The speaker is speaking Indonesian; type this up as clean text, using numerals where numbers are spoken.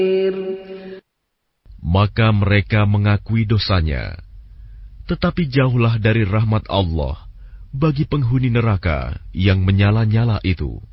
Maka mereka mengakui dosanya, tetapi jauhlah dari rahmat Allah bagi penghuni neraka yang menyala-nyala itu.